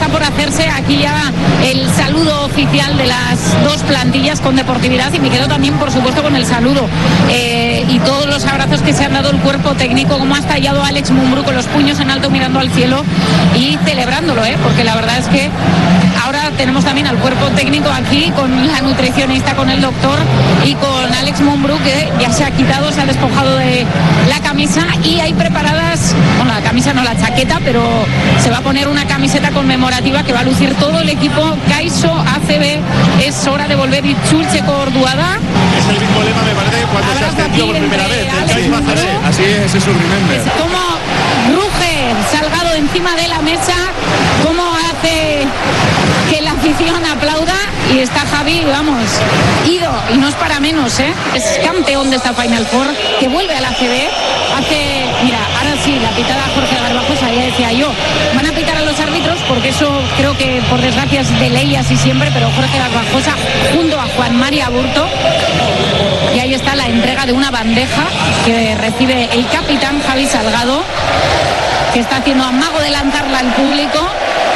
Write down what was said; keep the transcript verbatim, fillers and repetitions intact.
está por hacerse aquí ya el saludo oficial de las dos plantillas con Deportividad, y me quedo también por supuesto con el saludo eh, y todos los abrazos que se han dado el cuerpo técnico, como ha estallado Alex Mumbrú con los puños en alto mirando al cielo y celebrándolo, ¿eh? Porque la verdad es que ahora tenemos también al cuerpo técnico aquí con la nutricionista, con el doctor y con Alex Mumbrú, que ya se ha quitado, se ha despojado de la camisa y hay preparadas, bueno, la camisa no, la chaqueta, pero se va a poner una camiseta conmemorativa que va a lucir todo el equipo Kaixo A C B. Es hora de volver Itzultzeko orduada. Es el mismo lema, me parece, cuando se ascendió por primera vez. Sí, así es, es un remember. Como ruge Salgado encima de la mesa, cómo hace que la afición aplauda, y está Javi, vamos, ido, y no es para menos, ¿eh? Es campeón de esta Final Four, que vuelve a la A C B. Hace, mira, ahora sí, la pitada Jorge Garbajosa, ya decía yo, van a pitar a los árbitros, porque eso creo que por desgracia es de ley así siempre, pero Jorge Garbajosa junto a Juan Mari Aburto, y ahí está la entrega de una bandeja que recibe el capitán Javi Salgado, que está haciendo amago de lanzarla al público.